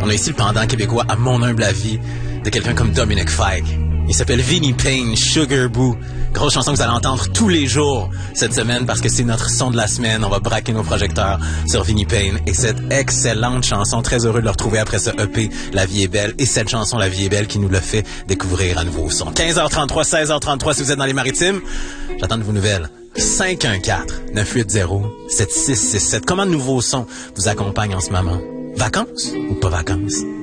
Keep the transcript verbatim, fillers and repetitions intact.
On a ici le pendant québécois, à mon humble avis, de quelqu'un comme Dominic Fike. Il s'appelle Vinnie Payne, Sugar Boo. Grosse chanson que vous allez entendre tous les jours cette semaine parce que c'est notre son de la semaine. On va braquer nos projecteurs sur Vinnie Payne et cette excellente chanson. Très heureux de le retrouver après ce E P La vie est belle et cette chanson La vie est belle qui nous le fait découvrir à nouveau son. quinze heures trente-trois, seize heures trente-trois si vous êtes dans les Maritimes. J'attends de vos nouvelles. cinq un quatre, neuf huit zéro, sept six six sept. Comment de nouveaux sons vous accompagnent en ce moment? Vacances ou pas vacances?